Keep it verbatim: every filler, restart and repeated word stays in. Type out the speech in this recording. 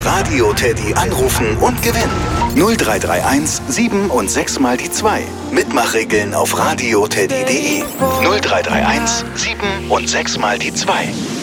Radio Teddy anrufen und gewinnen. null drei drei eins sieben und sechs mal die zwei. Mitmachregeln auf radioteddy punkt de. null drei drei eins sieben und sechs mal die zwei.